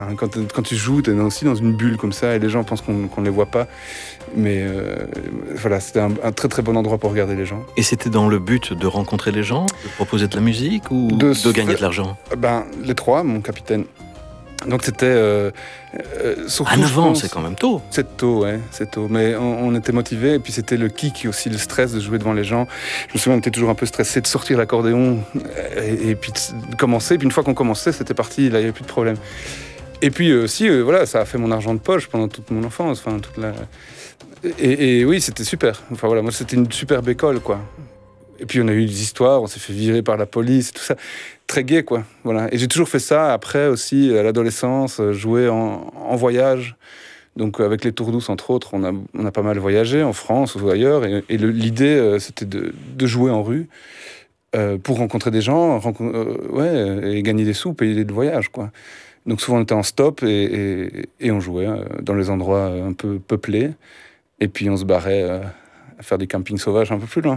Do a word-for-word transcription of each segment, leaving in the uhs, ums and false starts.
Quand, quand tu joues, tu es aussi dans une bulle comme ça et les gens pensent qu'on ne les voit pas. Mais euh, voilà, c'était un, un très très bon endroit pour regarder les gens. Et c'était dans le but de rencontrer les gens, de proposer de la musique ou de, de gagner de l'argent? Ben, les trois, mon capitaine. Donc c'était... Euh, euh, surtout, à neuf ans, pense, c'est quand même tôt. C'est tôt, ouais, c'est tôt. Mais on, on était motivés et puis c'était le kick, aussi le stress de jouer devant les gens. Je me souviens, on était toujours un peu stressé de sortir l'accordéon et, et puis de commencer. Et puis une fois qu'on commençait, c'était parti, là, il n'y avait plus de problème. Et puis aussi, euh, voilà, ça a fait mon argent de poche pendant toute mon enfance. Enfin, toute la... et, et oui, c'était super. Enfin voilà, moi c'était une superbe école, quoi. Et puis on a eu des histoires, on s'est fait virer par la police et tout ça. Très gai, quoi. Voilà. Et j'ai toujours fait ça après aussi, à l'adolescence, jouer en, en voyage. Donc avec les Tours Douces, entre autres, on a, on a pas mal voyagé en France ou ailleurs. Et, et le, l'idée, euh, c'était de, de jouer en rue euh, pour rencontrer des gens, rencon- euh, ouais, et gagner des sous, payer des voyages, quoi. Donc souvent on était en stop et, et, et on jouait euh, dans les endroits un peu peuplés. Et puis on se barrait euh, à faire du camping sauvage un peu plus loin.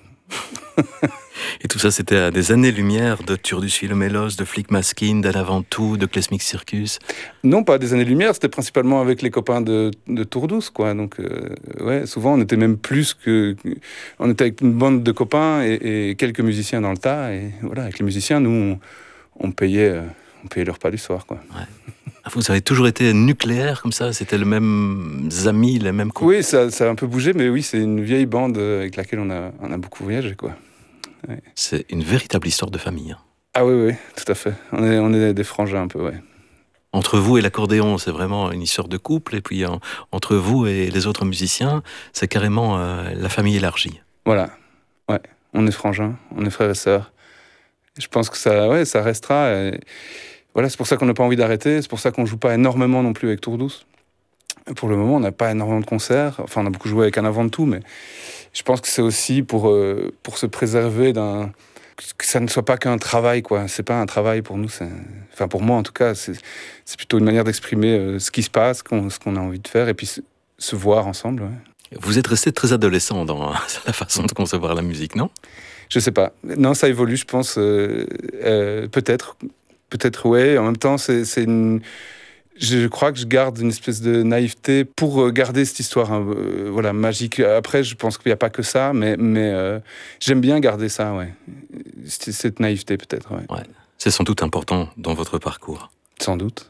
Et tout ça, c'était à des années-lumière de Turdus Philomélos, de Flic Maskin, d'Anna Ventoux, de Klesmik Circus. Non, pas à des années-lumière, c'était principalement avec les copains de, de Tours Douces, quoi. Donc, euh, ouais, souvent on était même plus que... On était avec une bande de copains et, et quelques musiciens dans le tas. Et voilà, avec les musiciens, nous, on, on payait... Euh, On payait leur repas du soir, quoi. Ouais. Vous avez toujours été nucléaire comme ça? C'était les mêmes amis, les mêmes copains? Oui, ça, ça a un peu bougé, mais oui, c'est une vieille bande avec laquelle on a, on a beaucoup voyagé, quoi. Ouais. C'est une véritable histoire de famille. Hein. Ah oui, oui, tout à fait. On est, on est des frangins un peu, ouais. Entre vous et l'accordéon, c'est vraiment une histoire de couple, et puis en, entre vous et les autres musiciens, c'est carrément euh, la famille élargie. Voilà, ouais. On est frangins, on est frères et sœurs. Je pense que ça, ouais, ça restera. Et... Voilà, c'est pour ça qu'on n'a pas envie d'arrêter, c'est pour ça qu'on joue pas énormément non plus avec Tours Douces. Pour le moment, on n'a pas énormément de concerts. Enfin, on a beaucoup joué avec Anna Ventoux, mais je pense que c'est aussi pour, euh, pour se préserver d'un... que ça ne soit pas qu'un travail, quoi. C'est pas un travail pour nous. C'est... Enfin, pour moi, en tout cas, c'est, c'est plutôt une manière d'exprimer euh, ce qui se passe, qu'on, ce qu'on a envie de faire, et puis se, se voir ensemble. Ouais. Vous êtes resté très adolescent dans la façon de concevoir la musique, non? Je sais pas. Non, ça évolue, je pense. Euh, euh, peut-être. Peut-être, ouais. En même temps, c'est, c'est une... Je crois que je garde une espèce de naïveté pour garder cette histoire hein, euh, voilà, magique. Après, je pense qu'il n'y a pas que ça, mais, mais euh, j'aime bien garder ça, ouais. Cette naïveté, peut-être, ouais. Ouais. C'est sans doute important dans votre parcours. Sans doute.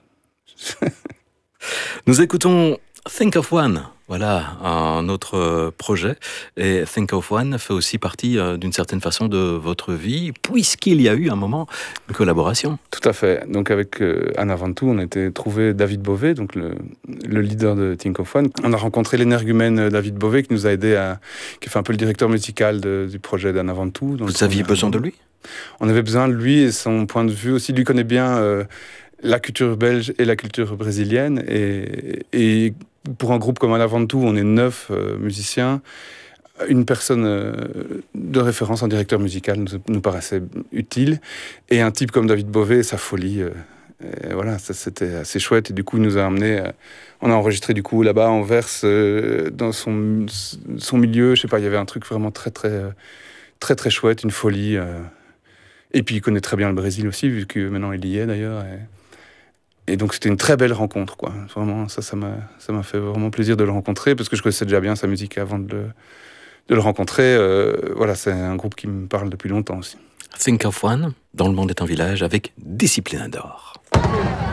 Nous écoutons Think of One. Voilà, un autre projet. Et Think of One fait aussi partie, euh, d'une certaine façon, de votre vie, puisqu'il y a eu un moment une collaboration. Tout à fait. Donc avec euh, Anna Ventoux, on a été trouver David Bovet, donc le, le leader de Think of One. On a rencontré l'énergumène David Bovet qui nous a aidé à... qui fait un peu le directeur musical de, du projet d'Anna Ventoux. Vous aviez besoin de lui? On avait besoin de lui et son point de vue aussi. Lui connaît bien euh, la culture belge et la culture brésilienne. Et, et pour un groupe comme Anna Ventoux, on est neuf euh, musiciens. Une personne euh, de référence en directeur musical nous, nous paraissait utile. Et un type comme David Bovet, sa folie. Euh, et voilà, ça, c'était assez chouette. Et du coup, il nous a amené. Euh, on a enregistré du coup là-bas en Verse, euh, dans son, son milieu. Je sais pas, il y avait un truc vraiment très, très, très, très chouette, une folie. Euh, Et puis il connaît très bien le Brésil aussi, vu que maintenant il y est d'ailleurs. Et, et donc c'était une très belle rencontre, quoi. Vraiment, ça, ça m'a, ça m'a fait vraiment plaisir de le rencontrer, parce que je connaissais déjà bien sa musique avant de le, de le rencontrer. Euh, voilà, c'est un groupe qui me parle depuis longtemps aussi. Think of One, Dans le monde est un village, avec Discipline d'or.